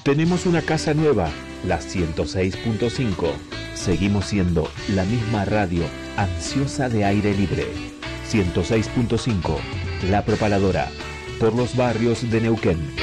Tenemos una casa nueva, la 106.5. Seguimos siendo la misma radio ansiosa de aire libre. 106.5, La Propaladora, por los barrios de Neuquén.